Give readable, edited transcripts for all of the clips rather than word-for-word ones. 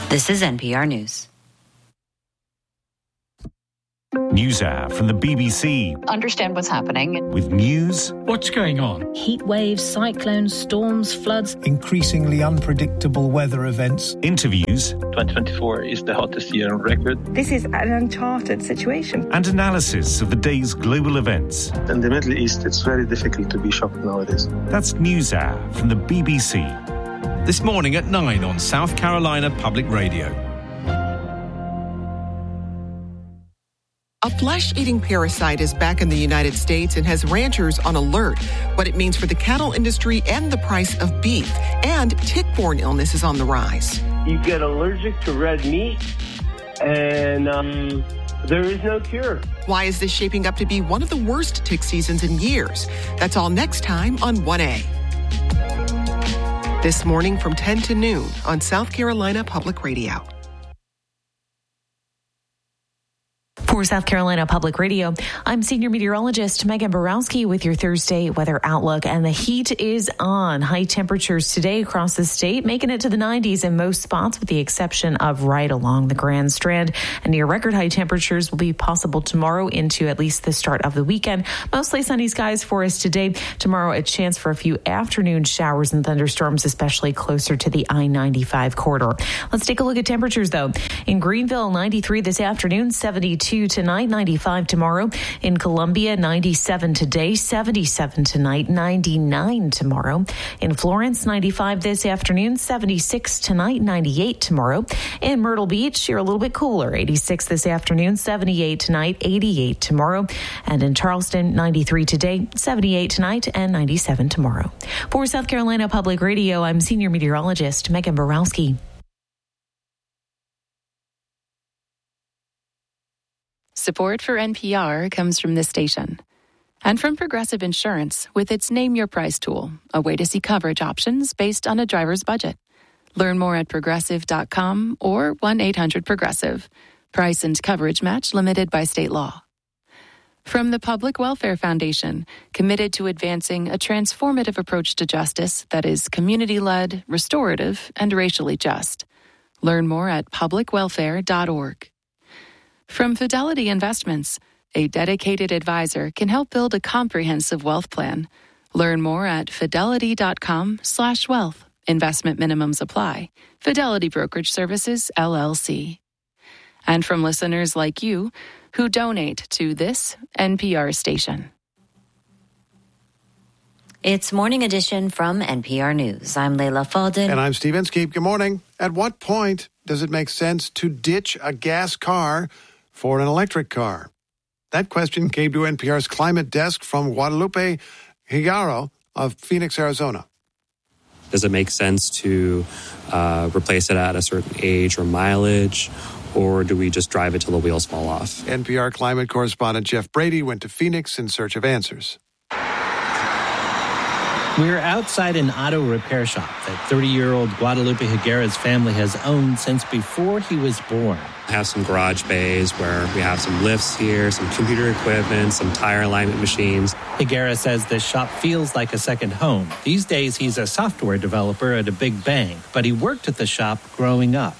This is NPR News. NewsHour from the BBC. Understand what's happening. With news. What's going on? Heat waves, cyclones, storms, floods. Increasingly unpredictable weather events. Interviews. 2024 is the hottest year on record. This is an uncharted situation. And analysis of the day's global events. In the Middle East, it's very difficult to be shocked nowadays. That's NewsHour from the BBC. This morning at 9 on South Carolina Public Radio. A flesh-eating parasite is back in the United States and has ranchers on alert. What it means for the cattle industry and the price of beef. And tick-borne illness is on the rise. You get allergic to red meat, and there is no cure. Why is this shaping up to be one of the worst tick seasons in years? That's all next time on 1A. This morning from 10 to noon on South Carolina Public Radio. For South Carolina Public Radio, I'm senior meteorologist Megan Borowski with your Thursday weather outlook. And the heat is on. High temperatures today across the state, making it to the 90s in most spots with the exception of right along the Grand Strand. And near record high temperatures will be possible tomorrow into at least the start of the weekend. Mostly sunny skies for us today. Tomorrow, a chance for a few afternoon showers and thunderstorms, especially closer to the I-95 corridor. Let's take a look at temperatures, though. In Greenville, 93 this afternoon, 72 tonight, 95 tomorrow. In Columbia, 97 today, 77 tonight, 99 tomorrow. In Florence, 95 this afternoon, 76 tonight, 98 tomorrow. In Myrtle Beach, you're a little bit cooler, 86 this afternoon, 78 tonight, 88 tomorrow. And in Charleston, 93 today, 78 tonight, and 97 tomorrow. For South Carolina Public Radio, I'm senior meteorologist Megan Borowski. Support for NPR comes from this station and from Progressive Insurance with its Name Your Price tool, a way to see coverage options based on a driver's budget. Learn more at progressive.com or 1-800-PROGRESSIVE. Price and coverage match limited by state law. From the Public Welfare Foundation, committed to advancing a transformative approach to justice that is community-led, restorative, and racially just. Learn more at publicwelfare.org. From Fidelity Investments, a dedicated advisor can help build a comprehensive wealth plan. Learn more at fidelity.com/wealth. Investment minimums apply. Fidelity Brokerage Services, LLC. And from listeners like you who donate to this NPR station. It's Morning Edition from NPR News. I'm Leila Fadel. And I'm Steve Inskeep. Good morning. At what point does it make sense to ditch a gas car for an electric car? That question came to NPR's climate desk from Guadalupe Higaro of Phoenix, Arizona. Does it make sense to replace it at a certain age or mileage, or do we just drive it till the wheels fall off? NPR climate correspondent Jeff Brady went to Phoenix in search of answers. We're outside an auto repair shop that 30-year-old Guadalupe Higuera's family has owned since before he was born. I have some garage bays where we have some lifts here, some computer equipment, some tire alignment machines. Higuera says this shop feels like a second home. These days, he's a software developer at a big bank, but he worked at the shop growing up.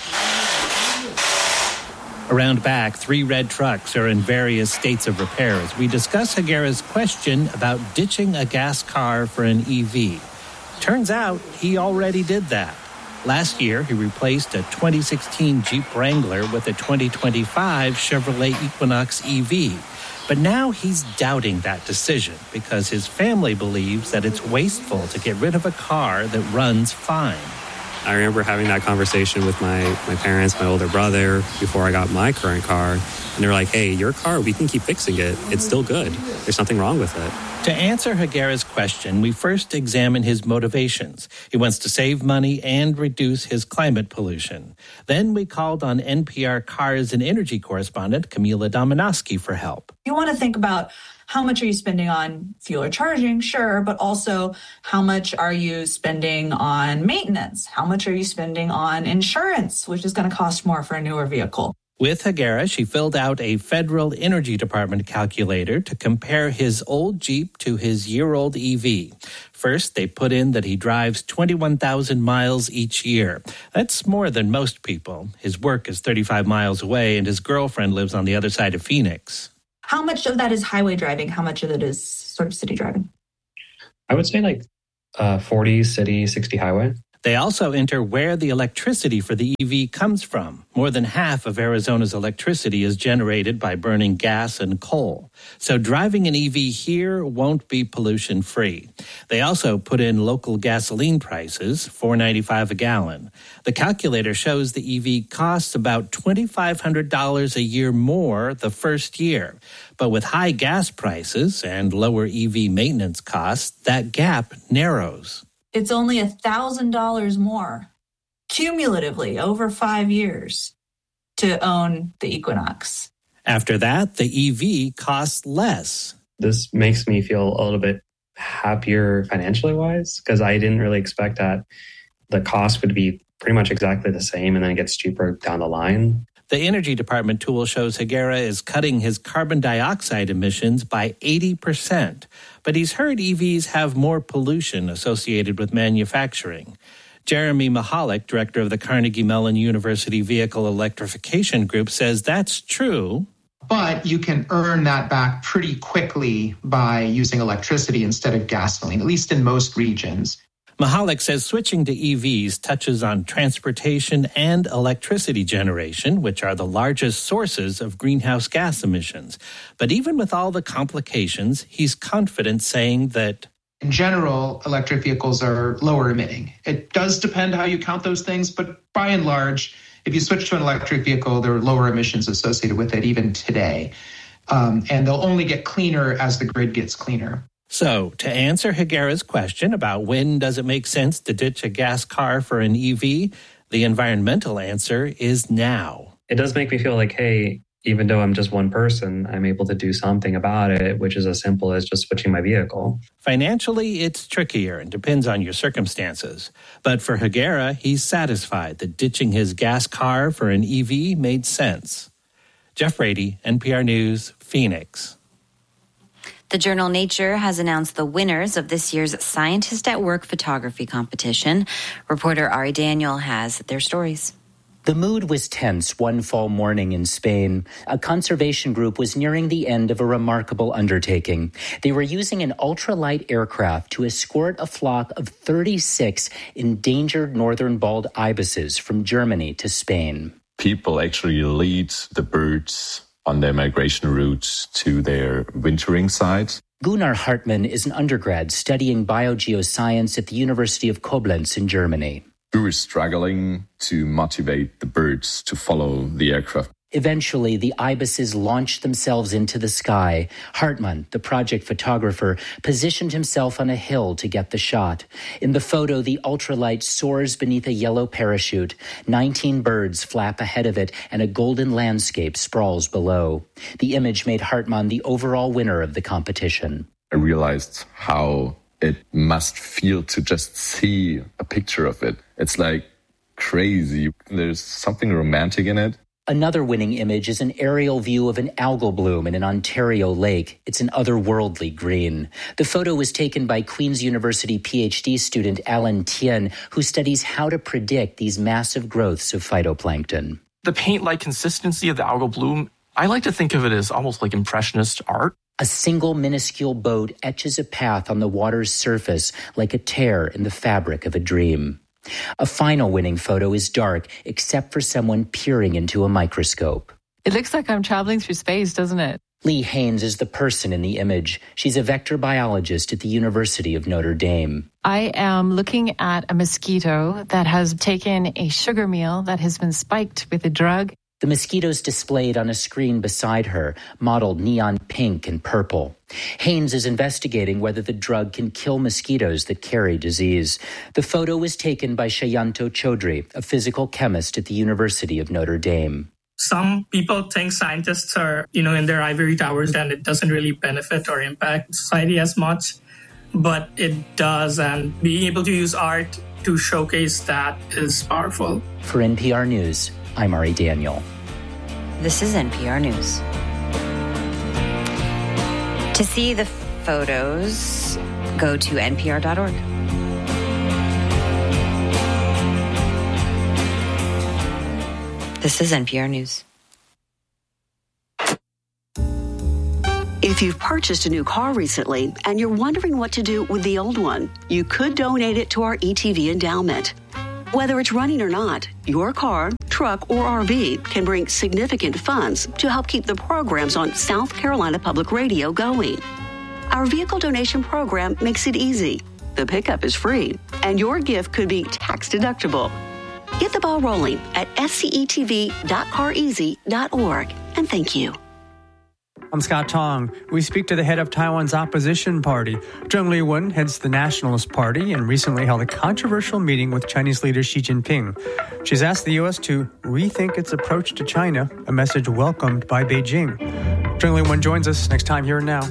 Around back, 3 red trucks are in various states of repair as we discuss Higuera's question about ditching a gas car for an EV. Turns out he already did that. Last year, he replaced a 2016 Jeep Wrangler with a 2025 Chevrolet Equinox EV. But now he's doubting that decision because his family believes that it's wasteful to get rid of a car that runs fine. I remember having that conversation with my parents, my older brother, before I got my current car. And they were like, hey, your car, we can keep fixing it. It's still good. There's nothing wrong with it. To answer Higuera's question, we first examine his motivations. He wants to save money and reduce his climate pollution. Then we called on NPR Cars and Energy correspondent Camila Dominowski for help. You want to think about how much are you spending on fuel or charging? Sure, but also how much are you spending on maintenance? How much are you spending on insurance, which is going to cost more for a newer vehicle? With Higuera, she filled out a Federal Energy Department calculator to compare his old Jeep to his year-old EV. First, they put in that he drives 21,000 miles each year. That's more than most people. His work is 35 miles away, and his girlfriend lives on the other side of Phoenix. How much of that is highway driving? How much of it is sort of city driving? I would say 40 city, 60 highway. They also enter where the electricity for the EV comes from. More than half of Arizona's electricity is generated by burning gas and coal. So driving an EV here won't be pollution-free. They also put in local gasoline prices, $4.95 a gallon. The calculator shows the EV costs about $2,500 a year more the first year. But with high gas prices and lower EV maintenance costs, that gap narrows. It's only $1,000 more cumulatively over 5 years to own the Equinox. After that, the EV costs less. This makes me feel a little bit happier financially wise, because I didn't really expect that the cost would be pretty much exactly the same and then it gets cheaper down the line. The Energy Department tool shows Higuera is cutting his carbon dioxide emissions by 80%. But he's heard EVs have more pollution associated with manufacturing. Jeremy Mahalik, director of the Carnegie Mellon University Vehicle Electrification Group, says that's true. But you can earn that back pretty quickly by using electricity instead of gasoline, at least in most regions. Mahalik says switching to EVs touches on transportation and electricity generation, which are the largest sources of greenhouse gas emissions. But even with all the complications, he's confident saying that in general, electric vehicles are lower emitting. It does depend how you count those things, but by and large, if you switch to an electric vehicle, there are lower emissions associated with it even today. And they'll only get cleaner as the grid gets cleaner. So, to answer Higuera's question about when does it make sense to ditch a gas car for an EV, the environmental answer is now. It does make me feel like, hey, even though I'm just one person, I'm able to do something about it, which is as simple as just switching my vehicle. Financially, it's trickier and depends on your circumstances. But for Higuera, he's satisfied that ditching his gas car for an EV made sense. Jeff Rady, NPR News, Phoenix. The journal Nature has announced the winners of this year's Scientist at Work photography competition. Reporter Ari Daniel has their stories. The mood was tense one fall morning in Spain. A conservation group was nearing the end of a remarkable undertaking. They were using an ultralight aircraft to escort a flock of 36 endangered northern bald ibises from Germany to Spain. People actually lead the birds on their migration routes to their wintering sites. Gunnar Hartmann is an undergrad studying biogeoscience at the University of Koblenz in Germany. We were struggling to motivate the birds to follow the aircraft. Eventually, the ibises launched themselves into the sky. Hartmann, the project photographer, positioned himself on a hill to get the shot. In the photo, the ultralight soars beneath a yellow parachute. 19 birds flap ahead of it, and a golden landscape sprawls below. The image made Hartmann the overall winner of the competition. I realized how it must feel to just see a picture of it. It's like crazy. There's something romantic in it. Another winning image is an aerial view of an algal bloom in an Ontario lake. It's an otherworldly green. The photo was taken by Queen's University PhD student Alan Tien, who studies how to predict these massive growths of phytoplankton. The paint-like consistency of the algal bloom, I like to think of it as almost like impressionist art. A single minuscule boat etches a path on the water's surface like a tear in the fabric of a dream. A final winning photo is dark, except for someone peering into a microscope. It looks like I'm traveling through space, doesn't it? Lee Haynes is the person in the image. She's a vector biologist at the University of Notre Dame. I am looking at a mosquito that has taken a sugar meal that has been spiked with a drug. The mosquitoes displayed on a screen beside her, modeled neon pink and purple. Haynes is investigating whether the drug can kill mosquitoes that carry disease. The photo was taken by Shayanto Chaudhry, a physical chemist at the University of Notre Dame. Some people think scientists are, in their ivory towers and it doesn't really benefit or impact society as much, but it does. And being able to use art to showcase that is powerful. For NPR News, I'm Ari Daniel. This is NPR News. To see the photos, go to npr.org. This is NPR News. If you've purchased a new car recently and you're wondering what to do with the old one, you could donate it to our ETV endowment. Whether it's running or not, your car, truck, or RV can bring significant funds to help keep the programs on South Carolina Public Radio going. Our vehicle donation program makes it easy. The pickup is free, and your gift could be tax deductible. Get the ball rolling at scetv.careasy.org, and thank you. I'm Scott Tong. We speak to the head of Taiwan's opposition party. Zheng Liwen heads the Nationalist Party and recently held a controversial meeting with Chinese leader Xi Jinping. She's asked the U.S. to rethink its approach to China, a message welcomed by Beijing. Zheng Liwen joins us next time Here and Now.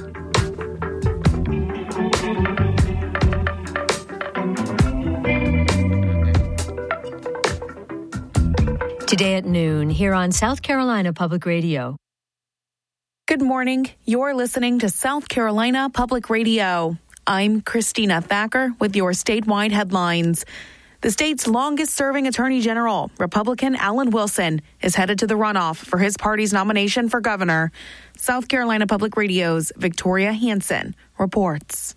Today at noon, here on South Carolina Public Radio. Good morning. You're listening to South Carolina Public Radio. I'm Christina Thacker with your statewide headlines. The state's longest-serving Attorney General, Republican Alan Wilson, is headed to the runoff for his party's nomination for governor. South Carolina Public Radio's Victoria Hansen reports.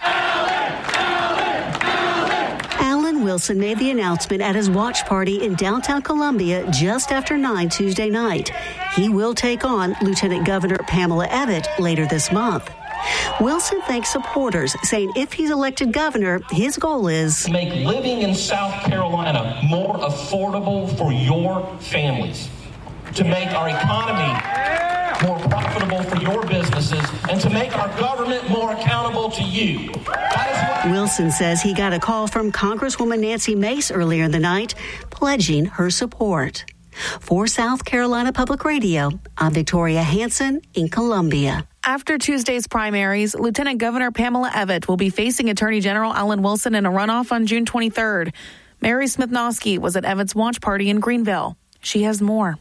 Alan Wilson made the announcement at his watch party in downtown Columbia just after 9 Tuesday night. He will take on Lieutenant Governor Pamela Evette later this month. Wilson thanks supporters, saying if he's elected governor, his goal is to make living in South Carolina more affordable for your families, to make our economy more profitable for your businesses, and to make our government more accountable to you. Wilson says he got a call from Congresswoman Nancy Mace earlier in the night, pledging her support. For South Carolina Public Radio, I'm Victoria Hansen in Columbia. After Tuesday's primaries, Lieutenant Governor Pamela Evette will be facing Attorney General Alan Wilson in a runoff on June 23rd. Mary Smith-Nosky was at Evette's watch party in Greenville. She has more.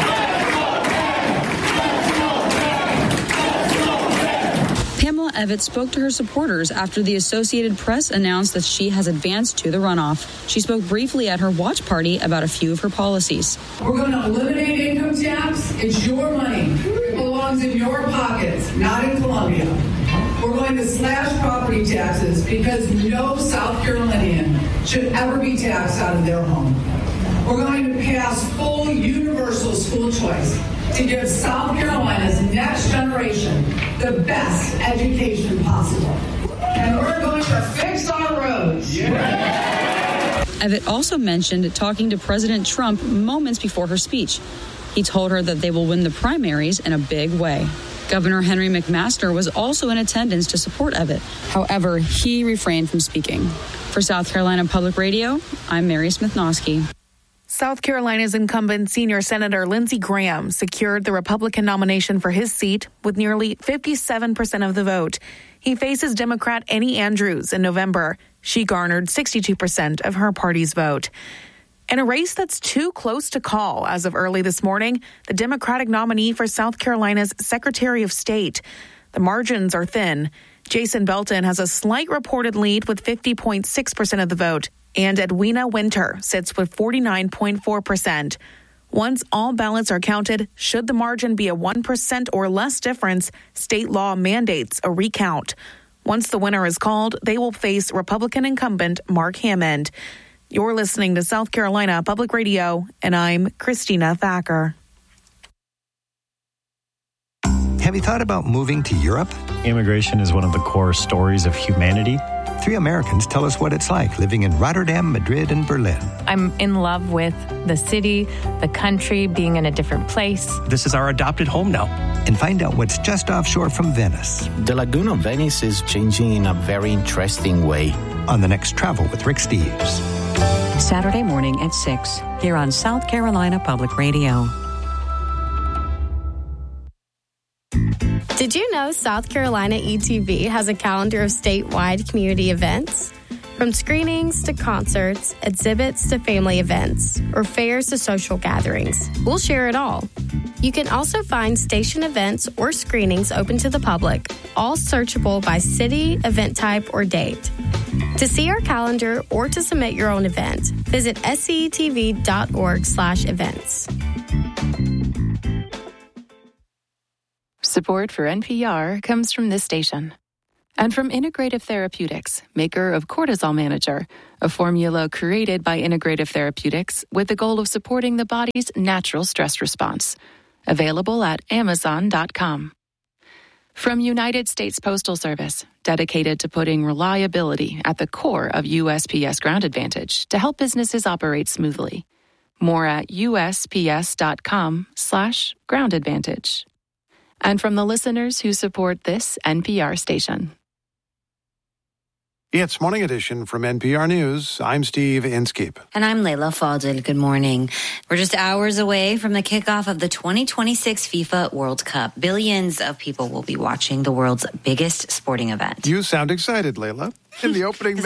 Pamela Evette spoke to her supporters after the Associated Press announced that she has advanced to the runoff. She spoke briefly at her watch party about a few of her policies. We're going to eliminate income tax. It's your money. It belongs in your pockets, not in Columbia. We're going to slash property taxes because no South Carolinian should ever be taxed out of their home. We're going to pass full universal school choice to give South Carolina's next generation the best education possible. And we're going to fix our roads. Yeah. Evette also mentioned talking to President Trump moments before her speech. He told her that they will win the primaries in a big way. Governor Henry McMaster was also in attendance to support Evette. However, he refrained from speaking. For South Carolina Public Radio, I'm Mary Smith-Nosky. South Carolina's incumbent senior Senator Lindsey Graham secured the Republican nomination for his seat with nearly 57% of the vote. He faces Democrat Annie Andrews in November. She garnered 62% of her party's vote. In a race that's too close to call as of early this morning, the Democratic nominee for South Carolina's Secretary of State. The margins are thin. Jason Belton has a slight reported lead with 50.6% of the vote. And Edwina Winter sits with 49.4%. Once all ballots are counted, should the margin be a 1% or less difference, state law mandates a recount. Once the winner is called, they will face Republican incumbent Mark Hammond. You're listening to South Carolina Public Radio, and I'm Christina Thacker. Have you thought about moving to Europe? Immigration is one of the core stories of humanity. 3 Americans tell us what it's like living in Rotterdam, Madrid, and Berlin. I'm in love with the city, the country, being in a different place. This is our adopted home now. And find out what's just offshore from Venice. The Lagoon of Venice is changing in a very interesting way. On the next Travel with Rick Steves. Saturday morning at 6, here on South Carolina Public Radio. Did you know South Carolina ETV has a calendar of statewide community events? From screenings to concerts, exhibits to family events, or fairs to social gatherings, we'll share it all. You can also find station events or screenings open to the public, all searchable by city, event type, or date. To see our calendar or to submit your own event, visit scetv.org/events. Support for NPR comes from this station. And from Integrative Therapeutics, maker of Cortisol Manager, a formula created by Integrative Therapeutics with the goal of supporting the body's natural stress response. Available at Amazon.com. From United States Postal Service, dedicated to putting reliability at the core of USPS Ground Advantage to help businesses operate smoothly. More at USPS.com/Ground Advantage. And from the listeners who support this NPR station. It's Morning Edition from NPR News. I'm Steve Inskeep. And I'm Layla Fadel. Good morning. We're just hours away from the kickoff of the 2026 FIFA World Cup. Billions of people will be watching the world's biggest sporting event. You sound excited, Layla. In the opening